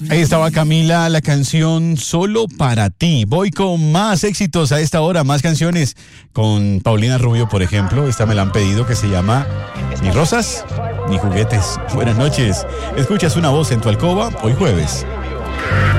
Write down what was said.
Ahí estaba Camila, la canción Solo para ti. Voy con más éxitos a esta hora, más canciones con Paulina Rubio, por ejemplo. Esta me la han pedido, que se llama Ni rosas ni juguetes. Buenas noches. Escuchas Una Voz en tu alcoba hoy jueves.